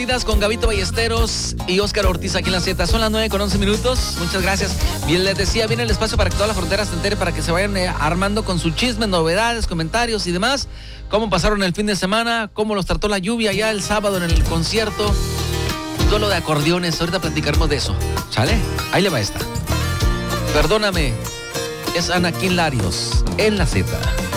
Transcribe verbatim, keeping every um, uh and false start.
Con Gabito Ballesteros y Óscar Ortiz aquí en la Z. Son las nueve con once minutos. Muchas gracias. Bien, les decía, viene el espacio para que toda la frontera se entere, para que se vayan eh, armando con sus chismes, novedades, comentarios y demás. Cómo pasaron el fin de semana, cómo los trató la lluvia ya el sábado en el concierto. Duelo de acordeones. Ahorita platicaremos de eso. ¿Sale? Ahí le va esta. Perdóname. Es Anaquín Larios en la Z.